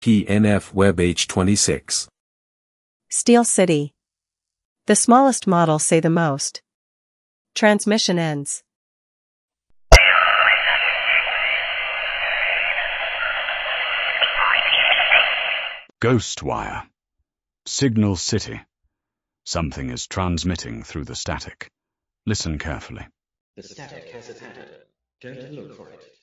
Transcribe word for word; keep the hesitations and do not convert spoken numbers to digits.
P N F Web H twenty-six. Steel City. The smallest models say the most. Transmission ends. Ghostwire. Signal City. Something is transmitting through the static. Listen carefully. The static has attacked. Don't look for it.